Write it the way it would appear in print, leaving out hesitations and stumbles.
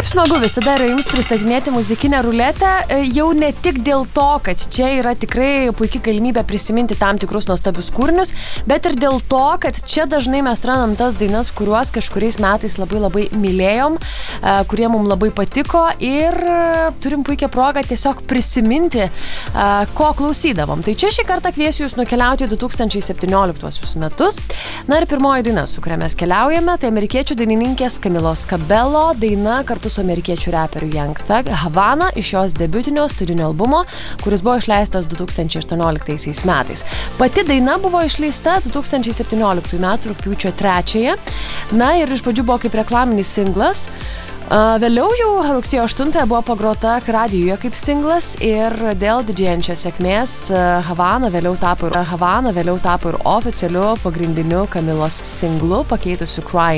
Kaip smagu visada yra jums pristatinėti muzikinę ruletę, jau ne tik dėl to, kad čia yra tikrai puikia galimybė prisiminti tam tikrus nuostabius kūrinius, bet ir dėl to, kad čia dažnai mes randam tas dainas, kuriuos kažkuriais metais labai mylėjom, kurie mums labai patiko ir turim puikią progą tiesiog prisiminti, ko klausydavom. Tai čia šį kartą kviesiu jūs nukeliauti 2017 metus. Na ir pirmoji daina, su kuria mes keliaujame, tai amerikiečių dainininkės Camilos Cabello daina kartu su amerikiečių reperiu Young Thug Havana iš jos debiutinio studijinio albumo, kuris buvo išleistas 2018 metais. Pati daina buvo išleista 2017 metų rugpjūčio 3. Na ir iš pradžių buvo kaip reklaminis singlas. Vėliau jau rugsėjo 8 buvo pagrota radijuje kaip singlas ir dėl didėjančios sėkmės Havana vėliau tapo ir oficialiu pagrindiniu Camilos singlu pakeitusiu Crying